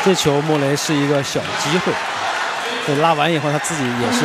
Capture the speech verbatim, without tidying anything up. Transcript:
这球莫雷是一个小机会，对，拉完以后他自己也是